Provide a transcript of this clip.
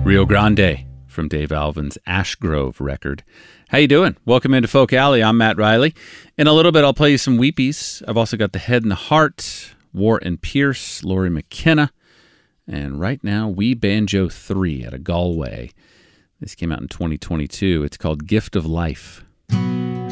Rio Grande from Dave Alvin's Ash Grove record. How you doing? Welcome into Folk Alley. I'm Matt Riley. In a little bit, I'll play you some Weepies. I've also got The Head and the Heart, War and Pierce, Laurie McKenna, and right now, Wee Banjo 3 out of Galway. This came out in 2022. It's called Gift of Life.